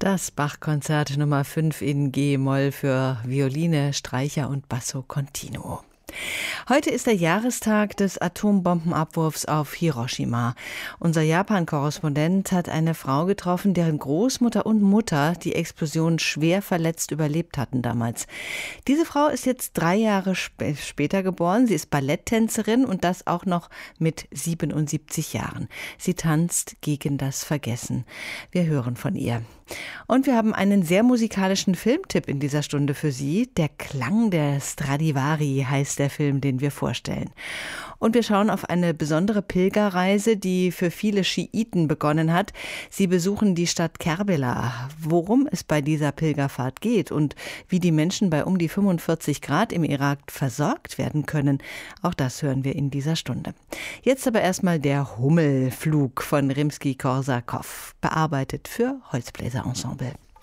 Das Bach-Konzert Nummer 5 in G-Moll für Violine, Streicher und Basso Continuo. Heute ist der Jahrestag des Atombombenabwurfs auf Hiroshima. Unser Japan-Korrespondent hat eine Frau getroffen, deren Großmutter und Mutter die Explosion schwer verletzt überlebt hatten damals. Diese Frau ist jetzt 3 Jahre später geboren. Sie ist Balletttänzerin und das auch noch mit 77 Jahren. Sie tanzt gegen das Vergessen. Wir hören von ihr. Und wir haben einen sehr musikalischen Filmtipp in dieser Stunde für Sie. Der Klang der Stradivari heißt der Film, den wir vorstellen. Und wir schauen auf eine besondere Pilgerreise, die für viele Schiiten begonnen hat. Sie besuchen die Stadt Kerbela. Worum es bei dieser Pilgerfahrt geht und wie die Menschen bei um die 45 Grad im Irak versorgt werden können, auch das hören wir in dieser Stunde. Jetzt aber erstmal der Hummelflug von Rimski-Korsakow, bearbeitet für Holzbläser Ensemble.